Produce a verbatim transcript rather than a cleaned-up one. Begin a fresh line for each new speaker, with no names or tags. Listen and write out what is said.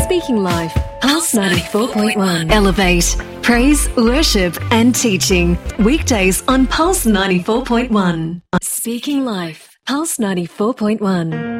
Speaking Life, Pulse ninety-four point one. Elevate, praise, worship and teaching. Weekdays on Pulse ninety-four point one. Speaking Life, Pulse ninety-four point one.